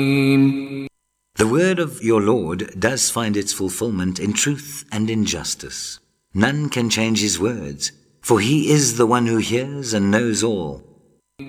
The word of your Lord does find its fulfillment in truth and in justice. None can change his words, for he is the one who hears and knows all.